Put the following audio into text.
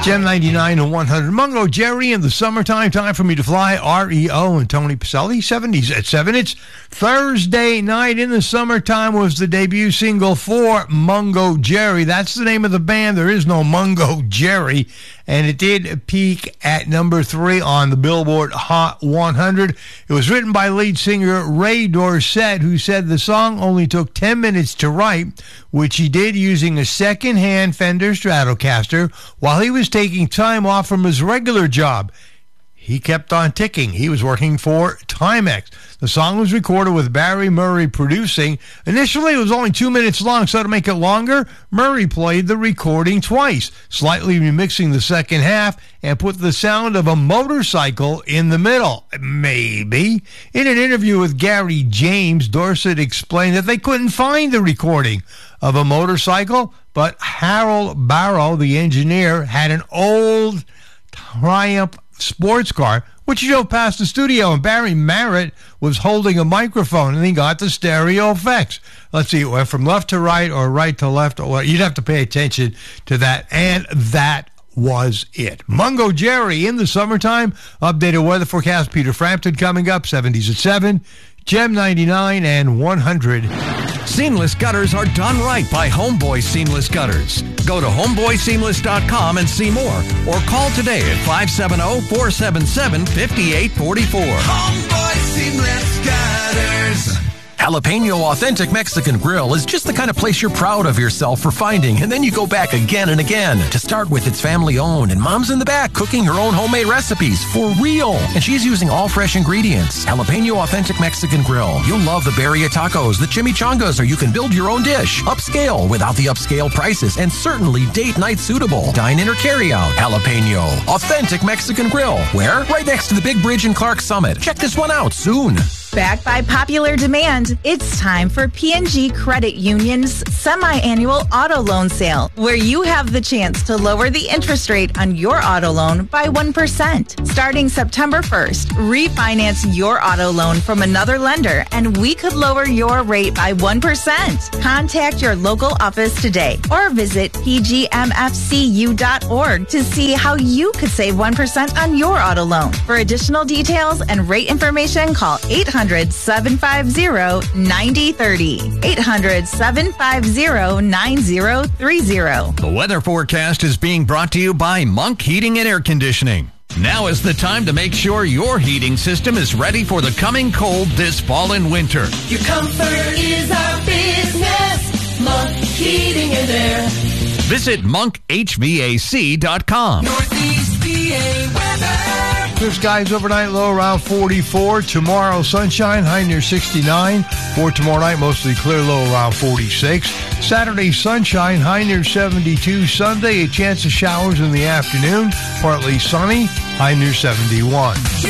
Gem 99 and 100. Mungo Jerry in the summertime. Time for me to fly. REO and Tony Pacelli. 70s at 7. It's Thursday night in the summertime was the debut single for Mungo Jerry. That's the name of the band. There is no Mungo Jerry. And it did peak at number 3 on the Billboard Hot 100. It was written by lead singer Ray Dorset, who said the song only took 10 minutes to write, which he did using a second-hand Fender Stratocaster while he was taking time off from his regular job. He kept on ticking. He was working for Timex. The song was recorded with Barry Murray producing. Initially, it was only 2 minutes long, so to make it longer, Murray played the recording twice, slightly remixing the second half and put the sound of a motorcycle in the middle. Maybe. In an interview with Gary James, Dorset explained that they couldn't find the recording of a motorcycle, but Harold Barrow, the engineer, had an old Triumph sports car, which he drove past the studio, and Barry Merritt was holding a microphone, and he got the stereo effects. Let's see, it went from left to right or right to left. Or you'd have to pay attention to that, and that was it. Mungo Jerry in the summertime. Updated weather forecast, Peter Frampton coming up, 70s at 7. Gem 99 and 100. Seamless gutters are done right by Homeboy Seamless Gutters. Go to homeboyseamless.com and see more, or call today at 570-477-5844. Homeboy Seamless Gutters. Jalapeno Authentic Mexican Grill is just the kind of place you're proud of yourself for finding, and then you go back again and again. To start with, it's family-owned, and Mom's in the back cooking her own homemade recipes for real. And she's using all fresh ingredients. Jalapeno Authentic Mexican Grill. You'll love the birria tacos, the chimichangas, or you can build your own dish. Upscale without the upscale prices, and certainly date night suitable. Dine in or carry out. Jalapeno Authentic Mexican Grill. Where? Right next to the big bridge in Clark Summit. Check this one out soon. Backed by popular demand, it's time for P&G Credit Union's semi-annual auto loan sale, where you have the chance to lower the interest rate on your auto loan by 1%. Starting September 1st, refinance your auto loan from another lender, and we could lower your rate by 1%. Contact your local office today or visit pgmfcu.org to see how you could save 1% on your auto loan. For additional details and rate information, call 800-750-9030. 800-750-9030. The weather forecast is being brought to you by Monk Heating and Air Conditioning. Now is the time to make sure your heating system is ready for the coming cold this fall and winter. Your comfort is our business. Monk Heating and Air. Visit monkhvac.com. Northeast PA weather. Clear skies overnight, low around 44. Tomorrow, sunshine, high near 69. For tomorrow night, mostly clear, low around 46. Saturday, sunshine, high near 72. Sunday, a chance of showers in the afternoon. Partly sunny, high near 71.